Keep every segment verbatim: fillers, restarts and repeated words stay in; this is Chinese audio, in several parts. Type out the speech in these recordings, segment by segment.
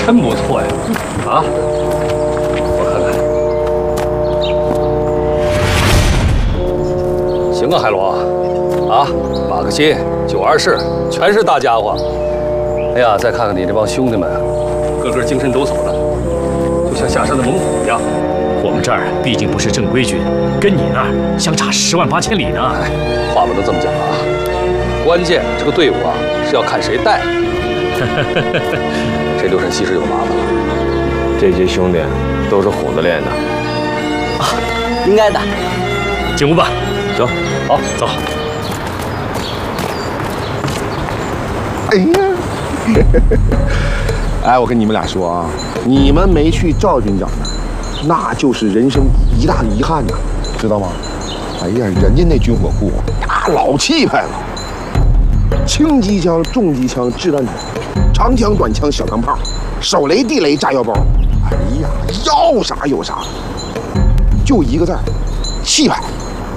真不错呀！啊，我看看。行啊，海龙，啊，马克沁、九二式全是大家伙。哎呀，再看看你这帮兄弟们，个个精神抖擞的，就像下山的猛虎一样。 我们这儿毕竟不是正规军，跟你那儿相差十万八千里呢。 哎，话不能这么讲啊，关键这个队伍啊是要看谁带。这刘沈西是有麻烦了， 这些兄弟都是虎子练的。 啊，应该的。 进屋吧， 走，好，走。 哎呀，哎，我跟你们俩说啊，你们没去赵军长那儿，那就是人生一大遗憾呐，知道吗？哎呀，人家那军火库啊，老气派了，轻机枪、重机枪、掷弹筒、长枪、短枪、小钢炮、手雷、地雷、炸药包，哎呀，要啥有啥，就一个字儿，气派。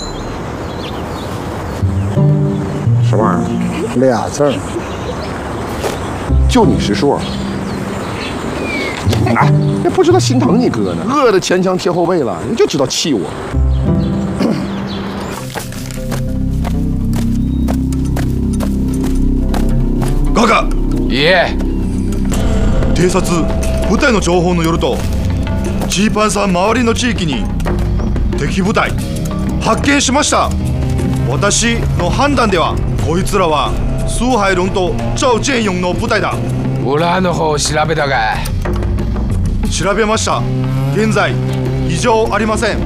什么玩意儿？ 俩字儿。 就你识数。哎，也不知道心疼你哥呢，饿得前枪贴后背了，你就知道气我。 ガガ。 いえ。 偵察部隊の情報によると、ジーパンさん周りの地域に敵部隊発見しました。私の判断では、こいつらは苏海龙と赵建勇の部隊だ。 裏の方調べたかい？ 調べました。現在異常ありません。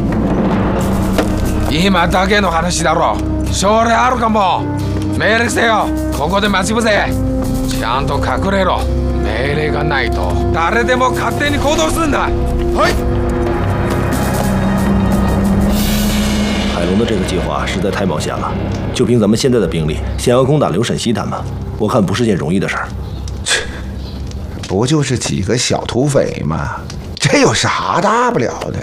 今だけの話だろ。将来あるかも。命令せよ。ここで待ち伏せ。ちゃんと隠れろ。命令がないと誰でも勝手に行動すんだ。 はい。 海龙的这个计划实在太冒险了，就凭咱们现在的兵力，想要攻打刘沈西他们，我看不是件容易的事儿。 不就是几个小土匪吗？这有啥大不了的？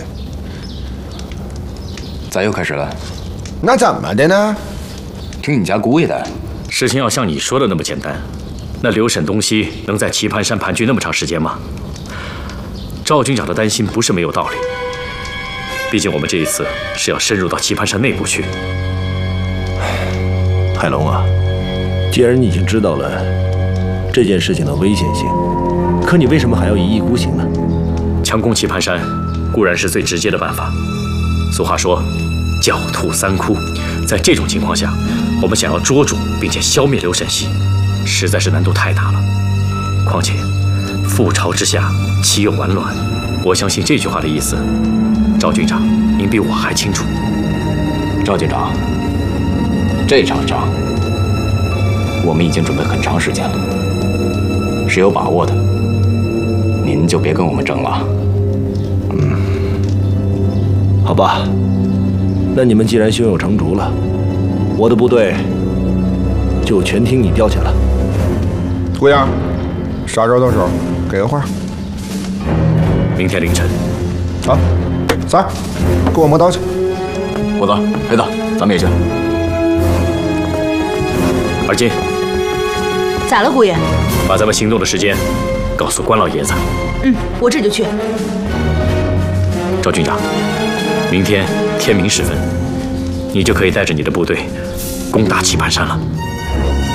咋又开始了？ 那怎么的呢？ 听你家姑爷的。 事情要像你说的那么简单，那刘沈东西能在棋盘山盘踞那么长时间吗？赵军长的担心不是没有道理。毕竟我们这一次是要深入到棋盘山内部去。 海龙啊，既然你已经知道了这件事情的危险性，可你为什么还要一意孤行呢？ 强攻棋盘山固然是最直接的办法。俗话说，狡兔三窟。在这种情况下，我们想要捉住并且消灭刘沈西，实在是难度太大了。况且，覆巢之下岂有完卵？我相信这句话的意思，赵军长，您比我还清楚。 赵军长，这场仗我们已经准备很长时间了，是有把握的，您就别跟我们争了。 嗯，好吧，那你们既然胸有成竹了，我的部队就全听你调遣了。 姑爷，啥时候动手？给个话。 明天凌晨。 好，三儿，给我磨刀去。 虎子、黑子，咱们也去。 二金， 咋了，姑爷？ 把咱们行动的时间告诉关老爷子。 嗯，我这就去。 赵军长，明天天明时分，你就可以带着你的部队攻打棋盘山了。